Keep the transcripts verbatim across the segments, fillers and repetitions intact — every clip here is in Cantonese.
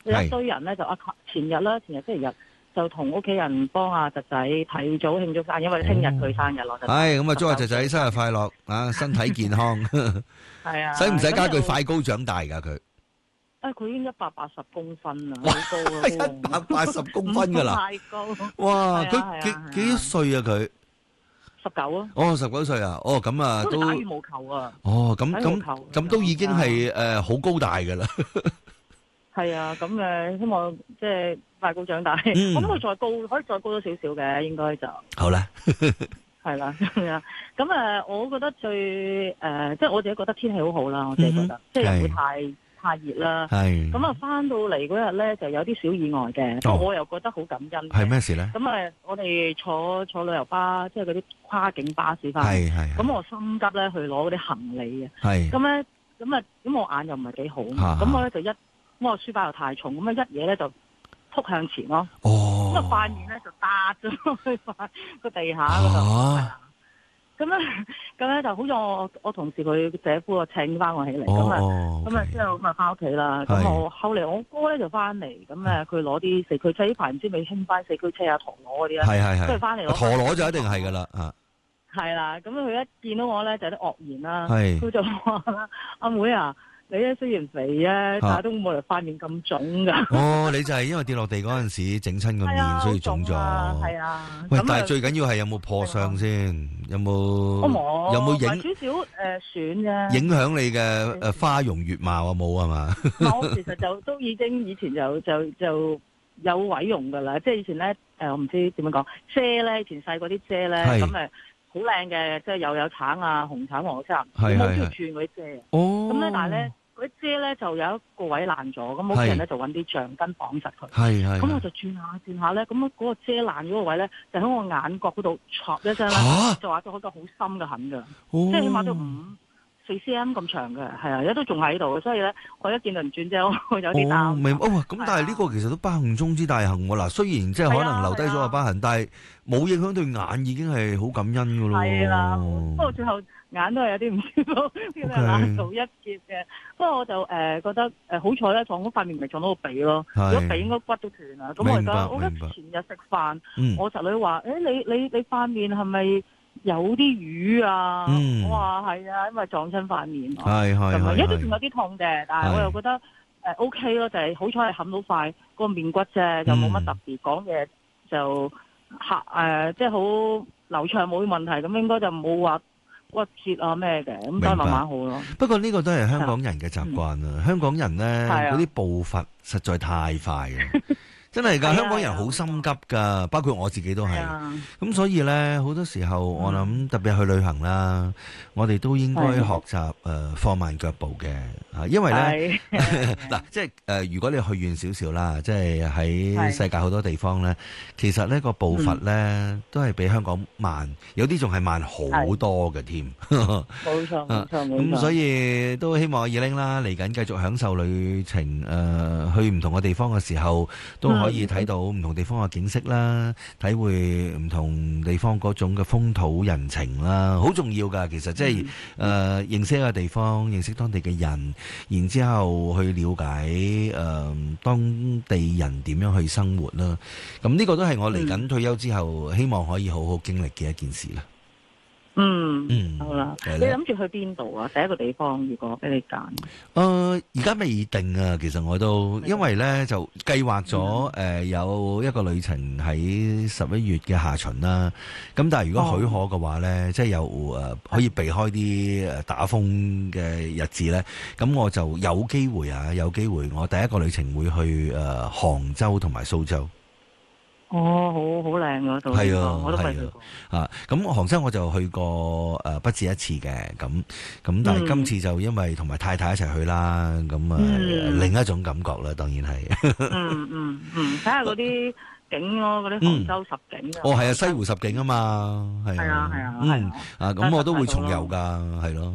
有一堆人咧就啊前日啦，前日星期日就同屋企人幫阿侄仔提早慶祝生日，因為聽日佢生日咯。 係咁啊，祝阿侄仔生日快樂啊，身體健康。 係啊， 使唔使加句快高長大㗎佢？ 誒，佢已經一百八十公分啦，好高啊！ 一百八十公分㗎啦， 太高。 哇！佢幾幾多歲啊佢？ 十九啊！ 哦，十九歲啊！哦，咁啊都打羽毛球啊！ 哦，咁咁咁都已經係誒好高大㗎啦。 係啊，咁誒希望即係快高長大。我諗佢再高，可以再高多少少嘅，應該就好啦。 係啦，咁啊，咁誒，我覺得最誒，即係我自己覺得天氣好好啦，我自己覺得，即係唔會太太熱啦。係。咁啊，翻到嚟嗰日咧，就有啲小意外嘅，不過我又覺得好感恩。 係咩事咧？ 咁誒，我哋坐坐旅遊巴，即係嗰啲跨境巴士翻嚟。係係。咁我心急咧去攞嗰啲行李嘅。係。咁咧，咁啊，咁我眼又唔係幾好，咁我咧就一，咁我書包又太重，咁啊一嘢咧就撲向前咯。哦。咁啊塊面咧就打咗去塊個地下嗰度。咁咧，咁咧就好似我我同事佢姐夫啊請翻我起嚟，咁啊，咁啊之後咁啊翻屋企啦。咁我後嚟我哥咧就翻嚟，咁誒佢攞啲四驅車，呢排唔知未興翻四驅車啊陀螺嗰啲啊， 係係係， 跟住翻嚟攞陀螺就一定係噶啦啊。係啦，咁佢一見到我咧就有啲愕然啦，佢就話啦：阿妹啊！你咧雖然肥啊，但係都冇嚟塊面咁腫噶。 哦，你就係因為跌落地嗰陣時整親個面，所以腫咗。係啊。喂，但係最緊要係有冇破傷先？有冇？我冇。有冇影？ 少少誒損啫。影響你嘅誒花容月貌啊？冇啊嘛？ 我其實就都已經以前就就就有毀容噶啦，即係以前咧誒，我唔知點樣講遮咧，以前細嗰啲遮咧，咁誒好靚嘅，即係又有橙啊、紅橙黃色，冇條轉嗰啲遮啊。哦。咁咧，但係咧。嗰啲遮咧就有一個位爛咗，咁屋企人咧就揾啲橡筋綁實佢。係係。咁我就轉下轉下咧，咁嗰個遮爛咗個位咧，就喺我眼角嗰度戳一聲啦，就畫咗好多好深嘅痕㗎，即係起碼都五四 cm 咁長嘅，係啊，而家都仲喺度，所以咧我一見到人轉遮，我有啲擔。 明哦，咁但係呢個其實都不幸中之大幸喎。嗱，雖然即係可能留低咗個疤痕，但係冇影響對眼，已經係好感恩㗎咯。係啦，不過最後。眼都係有啲唔舒服，叫佢冷到一截嘅。不過我就誒、呃、覺得誒、呃、好彩咧，撞嗰塊面唔係撞到個鼻咯。如果鼻應該骨都斷啦。咁我而家我覺得前日食飯，嗯、我侄女話：誒、欸、你你你塊面係咪有啲瘀啊？嗯、我話係啊，因為撞親塊面。係係係。一啲仲有啲痛嘅，但係我又覺得誒 O K 咯，就係、是、好彩係冚到塊個面骨啫，就冇乜特別。講嘢、嗯、就嚇誒，即係好流暢冇問題。咁應該就冇話骨折啊咩嘅，咁都係慢慢好咯。 不過呢個都係香港人嘅習慣啊！嗯、香港人咧嗰啲步伐實在太快啊！真係㗎，香港人好心急㗎，包括我自己都係。咁所以咧，好多時候我諗特別去旅行啦，我哋都應該學習誒放慢腳步嘅嚇，因為咧嗱，即係誒如果你去遠少少啦，即係喺世界好多地方咧，其實呢個步伐咧都係比香港慢，有啲仲係慢好多嘅添。 冇錯冇錯冇錯。 咁所以都希望阿二玲啦嚟緊繼續享受旅程誒，去唔同嘅地方嘅時候都可以睇到唔同地方嘅景色啦，體會唔同地方嗰種嘅風土人情啦，好重要㗎。其實即係誒認識一個地方，認識當地嘅人，然之後去了解誒、呃、當地人點樣去生活啦。咁呢個都係我嚟緊退休之後希望可以好好經歷嘅一件事啦。 嗯嗯，好啦，你諗住去邊度啊？第一個地方如果俾你揀， 誒而家未定啊。其實我都因為咧就計劃咗誒有一個旅程喺十一月嘅下旬啦。咁但係如果許可嘅話咧，哦、即係有誒、呃、可以避開啲誒打風嘅日子咧，咁我就有機會啊，有機會我第一個旅程會去誒、呃、杭州同埋蘇州。 哦，好好靚嗰度，係啊，我都未去過。 啊，咁杭州我就去過誒、呃、不止一次嘅，咁咁但係今次就因為同埋太太一齊去啦，咁啊、嗯、另一種感覺啦，當然係。 嗯嗯嗯，睇下嗰啲景咯，嗰啲杭州十景、嗯。 哦，係啊，西湖十景啊嘛，係啊，係啊，係啊，嗯啊，咁我都會重遊㗎，係咯。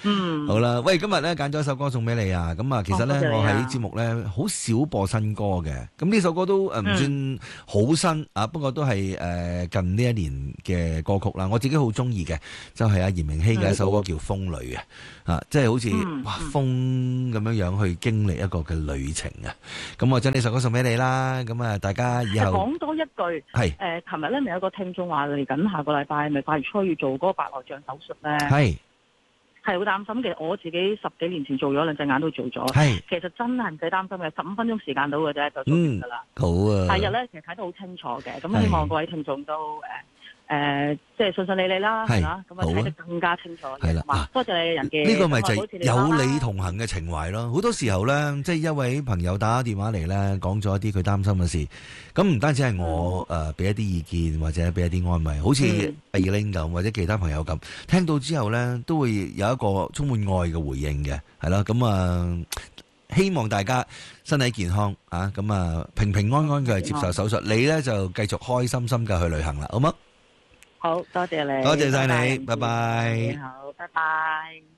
嗯， 好啦，喂，今日咧揀咗一首歌送俾你啊！咁啊，其實咧、哦啊、我喺節目咧好少播新歌嘅，咁呢首歌都誒唔算好新、嗯、啊，不過都係誒、呃、近呢一年嘅歌曲啦。我自己好中意嘅就係阿炎明熹嘅一首歌叫《風裏》嘅、嗯、啊，即係好似、嗯、哇風咁樣樣去經歷一個嘅旅程啊！咁我將呢首歌送俾你啦。咁啊，大家以後講多一句係誒，琴日咧咪有個聽眾話嚟緊下個禮拜咪八月初要做嗰個白內障手術咧，係。係好擔心嘅，我自己十幾年前做咗兩隻眼都做咗，係其實真係唔使擔心嘅，十五分鐘時間到嘅啫就做完噶啦、嗯。好啊，第日咧其實睇得好清楚嘅，咁希望各位聽眾都誒。誒、呃，即係順順利利啦，係嘛，咁啊睇得更加清楚。係啦，啊，多謝你嘅人嘅。呢、這個咪就係有你同行嘅情懷咯。好多時候咧，即係一位朋友打電話嚟咧，講咗一啲佢擔心嘅事，咁唔單止係我誒俾、嗯呃、一啲意見或者俾一啲安慰，好似阿 Elaine 咁或者其他朋友咁，聽到之後咧都會有一個充滿愛嘅回應嘅，係啦，咁啊、呃，希望大家身體健康啊，咁啊平平安安嘅接受手術，你咧就繼續開心心嘅去旅行啦，好冇？好多謝你，多謝晒你，拜拜。你好，拜拜。